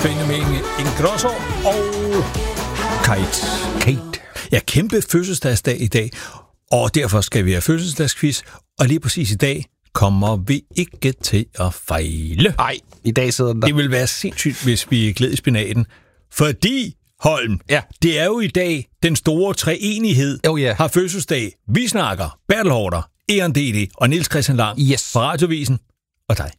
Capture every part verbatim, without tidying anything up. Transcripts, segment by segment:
Benjamin Ingrosso og Kate. Kate. Ja, kæmpe fødselsdagsdag i dag, og derfor skal vi have fødselsdagsquiz, og lige præcis i dag kommer vi ikke til at fejle. Nej, i dag sidder den der. Det vil være sindssygt, hvis vi gled i spinaten, fordi, Holm, ja. det er jo i dag den store treenighed oh, yeah. har fødselsdag. Vi snakker Bertel Haarder, Egon D D og Niels Christian Lang yes. fra Radiovisen og dig.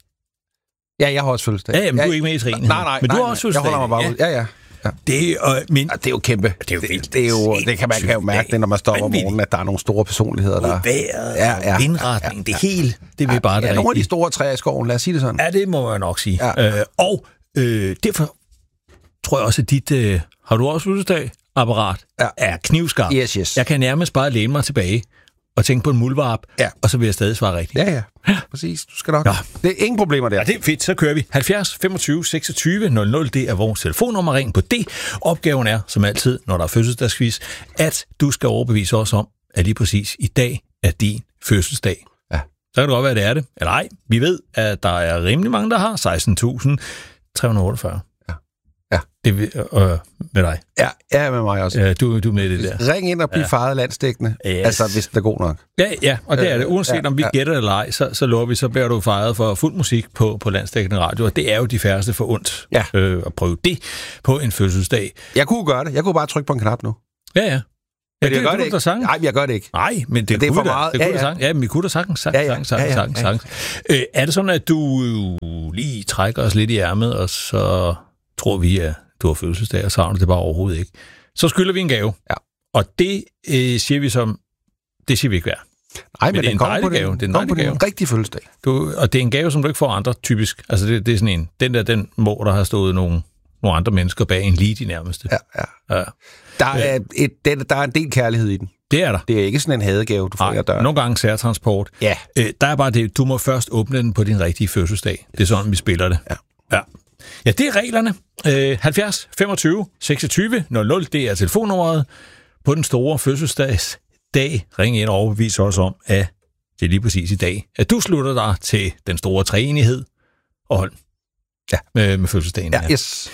Ja, jeg har også fødselsdag. Ja, men ja, du er ikke med i treenigheden. Nej, nej, men du nej, har også fødselsdag. Jeg holder mig bare ud. Ja, ja. Ja. Det, øh, men, ja, det er jo kæmpe. Det er jo vildt. Det, det, er jo, det kan man kan jo mærke, det, når man står om morgenen, at der er nogle store personligheder, der... Vejret, ja, ja, indretning, ja, ja. Det hele, det vil ja, bare... Ja, nogle af de store træer i skoven, lad os sige det sådan. Ja, det må jeg nok sige. Ja. Øh, og øh, derfor tror jeg også, at dit... Øh, har du også fødselsdag? Apparat ja. er knivskarp. Yes, yes. Jeg kan nærmest bare læne mig tilbage og tænke på en muldvarp, ja. og så vil jeg stadig svare rigtigt. Ja, ja. Præcis. Du skal nok. Ja. Det er ingen problemer der. Ja, det er fedt. Så kører vi. halvfjerds femogtyve seksogtyve nul nul, det er vores telefonnummer. Ring på det. Opgaven er, som altid, når der er fødselsdagsquiz, at du skal overbevise os om, at lige præcis i dag er din fødselsdag. Ja. Så kan det godt være, at det er det. Eller ej. Vi ved, at der er rimelig mange, der har seksten tusind tre hundrede og otteogfyrre. Ja. Det er øh, med dig. Ja, ja, med mig også. Ja, du, du er med i det der. Ring ind og bliv ja. faret landsdækkende. Yes. Altså, hvis det er god nok. Ja, ja, og det er det. Uanset ja, om vi ja. gætter eller ej, så, så lover vi, så bliver du fejret for fuld musik på, på landsdækkende radio, og det er jo de færreste for ondt ja. øh, at prøve det på en fødselsdag. Jeg kunne gøre det. Jeg kunne bare trykke på en knap nu. Ja, ja. Men ja, det, jeg gør det ikke. Nej, jeg gør det ikke. Nej, men det, det er kunne for meget. Det kunne ja, ja. Sagtens. Ja, men vi kunne da sagtens, sagtens, ja, ja. sagtens, sagtens, ja, ja. sagtens, sagtens. Ja, ja. Øh, er det sådan, at du lige trækker os lidt i ærmet, og så tror vi, at du har fødselsdag, og så har du det bare overhovedet ikke. Så skylder vi en gave. Ja. Og det øh, siger vi som, det siger vi ikke værd. Nej, men, men det er en dejlig gave. Det er en dejlig gave. En rigtig fødselsdag. Du, og det er en gave, som du ikke får andre, typisk. Altså, det, det er sådan en, den der, den må, der har stået nogle, nogle andre mennesker bag en lige de nærmeste. Ja, ja. ja. Der, er et, det, der er en del kærlighed i den. Det er der. Det er ikke sådan en hadegave, du får af døren. Nogle gange særtransport. Ja. Øh, der er bare det, du må først åbne den på din rigtige fødselsdag. Det er sådan, vi spiller det. Ja. Ja. Ja, det er reglerne. Øh, halvfjerds femogtyve seksogtyve nul nul, det er telefonnummeret på den store fødselsdagsdag. Ring ind og overbevis os om, at det er lige præcis i dag, at du slutter dig til den store treenighed og hold ja. med, med fødselsdagen. Ja, yes.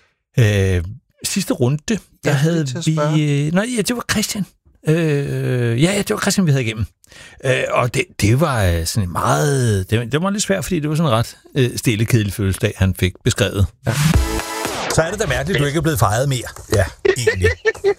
Øh, sidste runde, der ja, havde vi... Øh, nej, ja, det var Christian. Øh, ja, ja, det var Christian, vi havde igennem. Øh, og det, det var sådan en meget... Det, det var lidt svært, fordi det var sådan en ret øh, stille, kedelig fødselsdag, han fik beskrevet. Ja. Så er det da mærkeligt, at du ikke er blevet fejret mere. Ja, egentlig.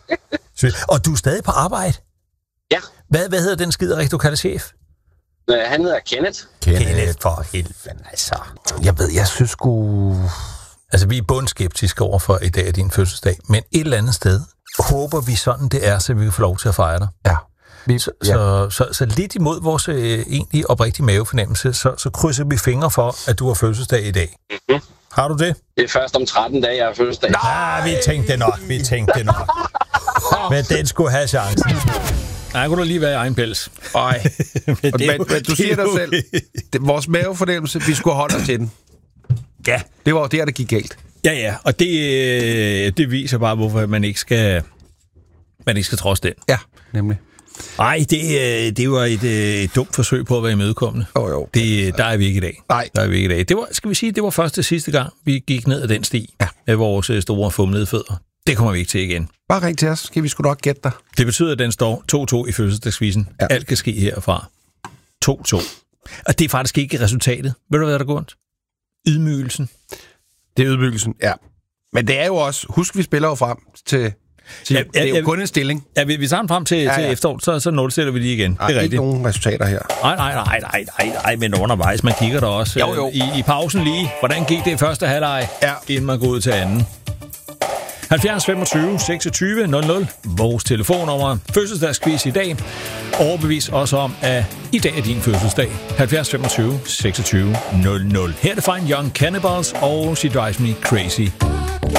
Og du er stadig på arbejde? Ja. Hvad, hvad hedder den skiderik, du kalder chef? Øh, han hedder Kenneth. Kenneth, Kenneth for helvede, altså. Jeg ved, jeg synes sgu... Altså, vi er bundskeptiske over for i dag af din fødselsdag, men et eller andet sted håber vi sådan, det er, så vi kan få lov til at fejre dig. Ja. Vi, så, ja. Så, så, så lidt imod vores øh, egentlig oprigtige mavefornemmelse, så, så krydser vi fingre for, at du har fødselsdag i dag. Mm-hmm. Har du det? Det er først om tretten dage, jeg har fødselsdag. Nej, vi tænkte det nok, vi tænkte det nok. Men den skulle have chancen. Nej, kunne du lige være i egen pels. Ej. men, men, men du siger dig selv, det, vores mavefornemmelse, vi skulle holde os til den. Ja. Det var jo der, det gik galt. Ja, ja, og det, det viser bare, hvorfor man ikke skal, man ikke skal trodse den. Ja, nemlig. Nej, det, det var et, et dumt forsøg på at være imødekommende. Jo, jo. Det, der er vi ikke i dag. Nej. Der er vi ikke i dag. Det var, skal vi sige, det var første sidste gang, vi gik ned ad den sti ja. med vores store fumlede fødder. Det kommer vi ikke til igen. Bare ring til os, skal vi sgu nok gætte dig. Det betyder, at den står to to i fødselsdagsquizzen. Ja. Alt kan ske herfra. to to. Og det er faktisk ikke resultatet. Ved du, hvad der går ondt? Ydmygelsen. Det er ydmygelsen, ja. Men det er jo også, husk, vi spiller jo frem til, til ja, ja, det er jo kun en stilling. Ja, vi, vi tager den frem til, ja, ja. til efterår, så, så nulstiller vi lige igen. Nej, det er ikke rigtigt. nogen resultater her. Nej, nej, nej, nej, nej, nej, men undervejs, man kigger der også jo, jo. I, i pausen lige. Hvordan gik det i første halvleg, ja. inden man går ud til anden? halvfjerds femogtyve seksogtyve nul nul, vores telefonnummer. Fødselsdagsquiz i dag. Overbevis også om, at i dag er din fødselsdag. halvfjerds femogtyve seksogtyve nul nul. Her er det Fine Young Cannibals og She Drives Me Crazy.